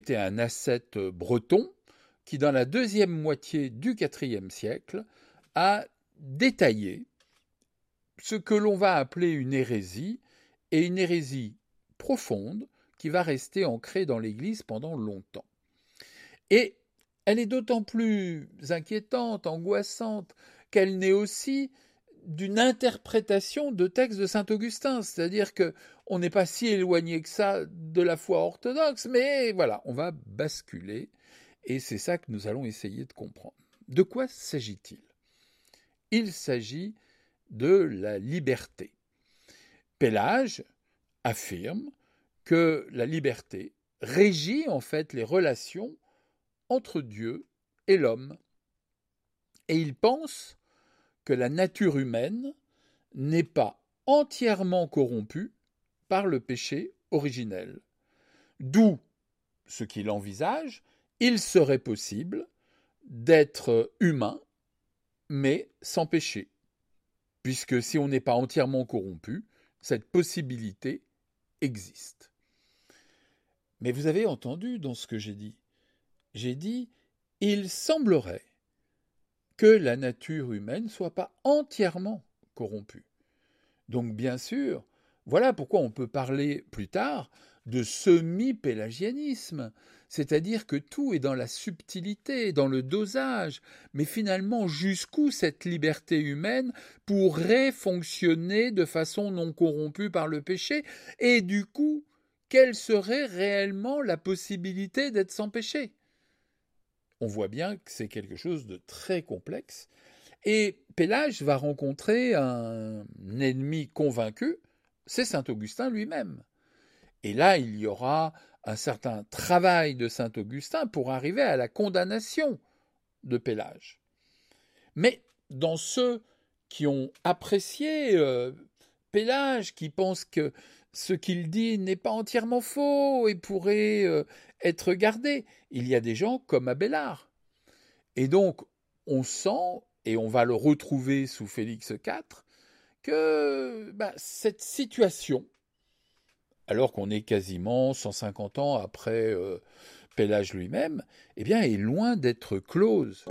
C'était un ascète breton qui, dans la deuxième moitié du IVe siècle, a détaillé ce que l'on va appeler une hérésie, et une hérésie profonde qui va rester ancrée dans l'Église pendant longtemps. Et elle est d'autant plus inquiétante, angoissante, qu'elle naît aussi d'une interprétation de textes de saint Augustin, c'est-à-dire qu'on n'est pas si éloigné que ça de la foi orthodoxe, mais voilà, on va basculer, et c'est ça que nous allons essayer de comprendre. De quoi s'agit-il ? Il s'agit de la liberté. Pélage affirme que la liberté régit en fait les relations entre Dieu et l'homme. Et il pense que la nature humaine n'est pas entièrement corrompue par le péché originel. D'où ce qu'il envisage, il serait possible d'être humain, mais sans péché. Puisque si on n'est pas entièrement corrompu, cette possibilité existe. Mais vous avez entendu dans ce que j'ai dit. J'ai dit, il semblerait que la nature humaine ne soit pas entièrement corrompue. Donc bien sûr, voilà pourquoi on peut parler plus tard de semi-pélagianisme, c'est-à-dire que tout est dans la subtilité, dans le dosage, mais finalement jusqu'où cette liberté humaine pourrait fonctionner de façon non corrompue par le péché, et du coup, quelle serait réellement la possibilité d'être sans péché ? On voit bien que c'est quelque chose de très complexe. Et Pélage va rencontrer un ennemi convaincu, c'est saint Augustin lui-même. Et là, il y aura un certain travail de saint Augustin pour arriver à la condamnation de Pélage. Mais dans ceux qui ont apprécié Pélage, qui pensent que ce qu'il dit n'est pas entièrement faux et pourrait être gardé, il y a des gens comme Abélard. Et donc, on sent, et on va le retrouver sous Félix IV, que cette situation, alors qu'on est quasiment 150 ans après Pélage lui-même, eh bien, est loin d'être close.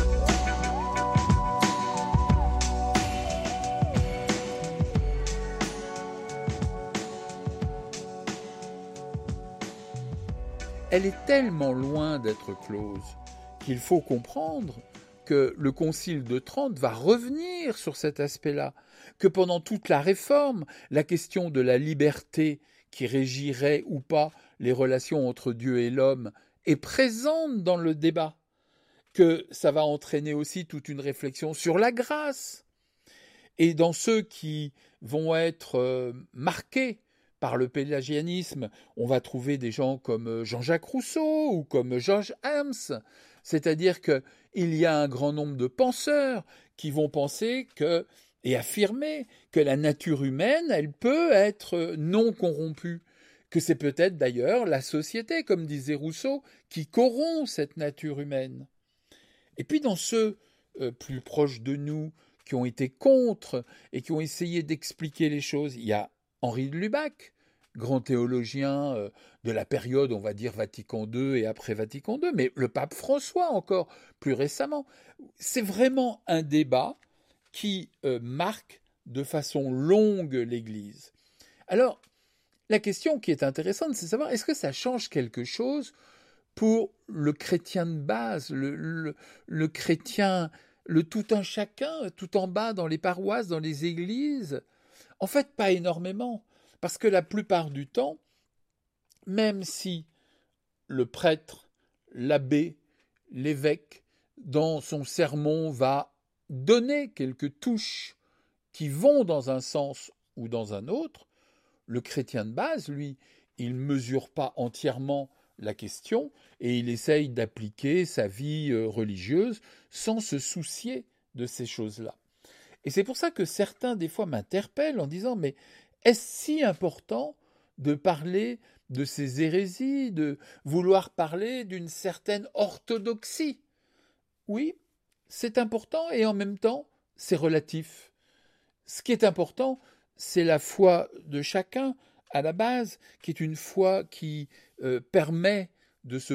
Elle est tellement loin d'être close qu'il faut comprendre que le Concile de Trente va revenir sur cet aspect-là, que pendant toute la Réforme, la question de la liberté qui régirait ou pas les relations entre Dieu et l'homme est présente dans le débat, que ça va entraîner aussi toute une réflexion sur la grâce. Et dans ceux qui vont être marqués par le pélagianisme, on va trouver des gens comme Jean-Jacques Rousseau ou comme George Herms, c'est-à-dire qu'il y a un grand nombre de penseurs qui vont penser et affirmer que la nature humaine, elle peut être non corrompue, que c'est peut-être d'ailleurs la société, comme disait Rousseau, qui corrompt cette nature humaine. Et puis dans ceux plus proches de nous, qui ont été contre et qui ont essayé d'expliquer les choses, il y a Henri de Lubac, grand théologien de la période, on va dire, Vatican II et après Vatican II, mais le pape François encore plus récemment. C'est vraiment un débat qui marque de façon longue l'Église. Alors, la question qui est intéressante, c'est de savoir, est-ce que ça change quelque chose pour le chrétien de base, le chrétien, le tout un chacun, tout en bas dans les paroisses, dans les églises? En fait, pas énormément, parce que la plupart du temps, même si le prêtre, l'abbé, l'évêque, dans son sermon, va donner quelques touches qui vont dans un sens ou dans un autre, le chrétien de base, lui, il ne mesure pas entièrement la question et il essaye d'appliquer sa vie religieuse sans se soucier de ces choses-là. Et c'est pour ça que certains, des fois, m'interpellent en disant « Mais est-ce si important de parler de ces hérésies, de vouloir parler d'une certaine orthodoxie ?» Oui, c'est important et en même temps, c'est relatif. Ce qui est important, c'est la foi de chacun à la base, qui est une foi qui permet de ce